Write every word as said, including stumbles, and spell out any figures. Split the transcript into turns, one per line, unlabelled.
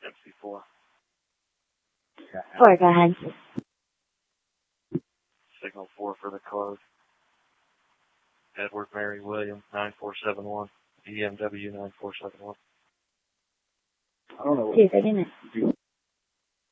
M C four.
Four, go ahead.
Signal four for the code. Edward Mary William, nine four seven one. E M W nine four seven one.
I don't know.
Two, second.